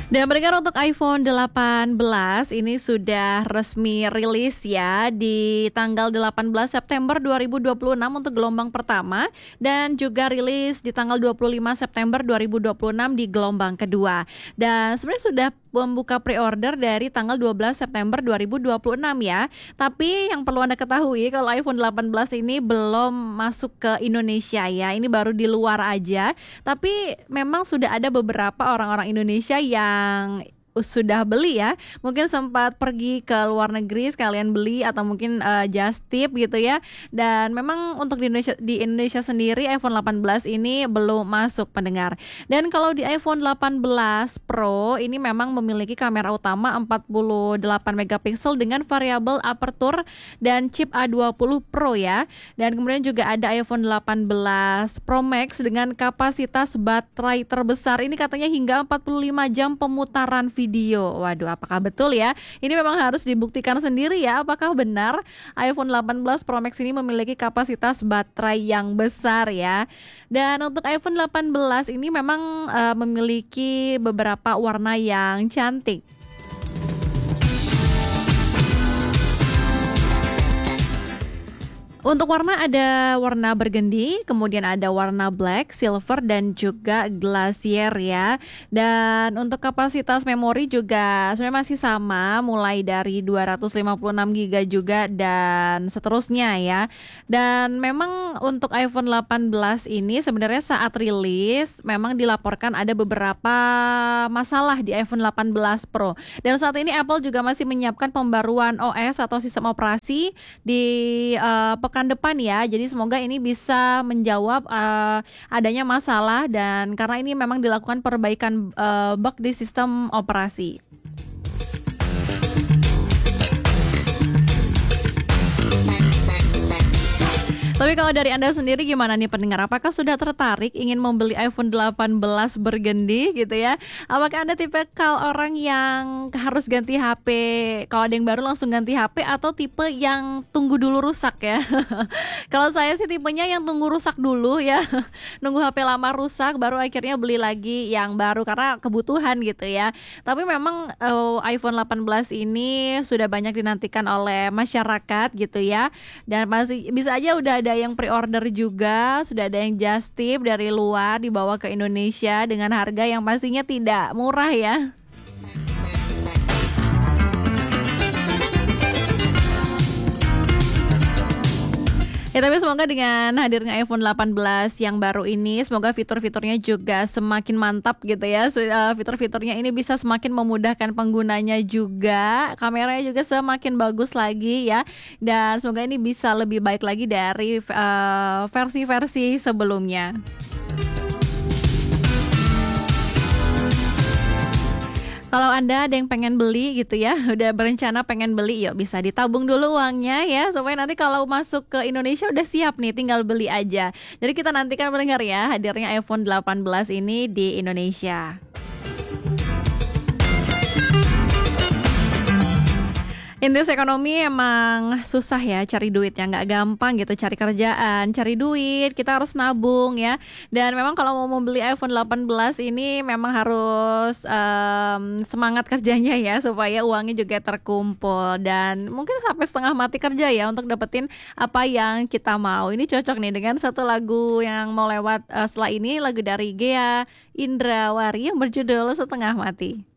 Dan pendengar, untuk iPhone 18 ini sudah resmi rilis ya di tanggal 18 September 2026 untuk gelombang pertama, dan juga rilis di tanggal 25 September 2026 di gelombang kedua. Dan sebenarnya sudah membuka pre-order dari tanggal 12 September 2026 ya. Tapi yang perlu Anda ketahui, kalau iPhone 18 ini belum masuk ke Indonesia ya. Ini baru di luar aja. Tapi memang sudah ada beberapa orang-orang Indonesia yang sudah beli ya, mungkin sempat pergi ke luar negeri sekalian beli, atau mungkin just tip gitu ya. Dan memang untuk di Indonesia sendiri iPhone 18 ini belum masuk, pendengar. Dan kalau di iPhone 18 Pro ini memang memiliki kamera utama 48 megapiksel dengan variabel aperture dan chip A20 Pro ya. Dan kemudian juga ada iPhone 18 Pro Max dengan kapasitas baterai terbesar, ini katanya hingga 45 jam pemutaran video. Waduh, apakah betul ya? Ini memang harus dibuktikan sendiri ya, apakah benar iPhone 18 Pro Max ini memiliki kapasitas baterai yang besar ya. Dan untuk iPhone 18 ini memang memiliki beberapa warna yang cantik. Untuk warna ada warna burgundy, kemudian ada warna black, silver, dan juga glacier ya. Dan untuk kapasitas memori juga sebenarnya masih sama, mulai dari 256 GB juga dan seterusnya ya. Dan memang untuk iPhone 18 ini sebenarnya saat rilis memang dilaporkan ada beberapa masalah di iPhone 18 Pro. Dan saat ini Apple juga masih menyiapkan pembaruan OS atau sistem operasi di pekan depan ya. Jadi semoga ini bisa menjawab adanya masalah, dan karena ini memang dilakukan perbaikan bug di sistem operasi. Tapi kalau dari Anda sendiri gimana nih, pendengar? Apakah sudah tertarik ingin membeli iPhone 18 burgundy gitu ya? Apakah Anda tipikal orang yang harus ganti HP, kalau ada yang baru langsung ganti HP, atau tipe yang tunggu dulu rusak ya? Kalau saya sih tipenya yang tunggu rusak dulu ya. Nunggu HP lama rusak baru akhirnya beli lagi yang baru karena kebutuhan gitu ya. Tapi memang iPhone 18 ini sudah banyak dinantikan oleh masyarakat gitu ya. Dan masih bisa aja udah ada yang pre-order juga, sudah ada yang just tip dari luar dibawa ke Indonesia dengan harga yang pastinya tidak murah ya. Ya, tapi semoga dengan hadirnya iPhone 18 yang baru ini, semoga fitur-fiturnya juga semakin mantap gitu ya. Fitur-fiturnya ini bisa semakin memudahkan penggunanya juga. Kameranya juga semakin bagus lagi ya. Dan semoga ini bisa lebih baik lagi dari versi-versi sebelumnya. Kalau Anda ada yang pengen beli gitu ya, udah berencana pengen beli, yuk bisa ditabung dulu uangnya ya, supaya nanti kalau masuk ke Indonesia udah siap nih, tinggal beli aja. Jadi kita nantikan, pendengar ya, hadirnya iPhone 18 ini di Indonesia. Intis ekonomi emang susah ya cari duit, ya nggak gampang gitu cari kerjaan, cari duit, kita harus nabung ya. Dan memang kalau mau membeli iPhone 18 ini memang harus semangat kerjanya ya, supaya uangnya juga terkumpul. Dan mungkin sampai setengah mati kerja ya untuk dapetin apa yang kita mau. Ini cocok nih dengan satu lagu yang mau lewat setelah ini, lagu dari Ghea Indrawari yang berjudul Setengah Mati.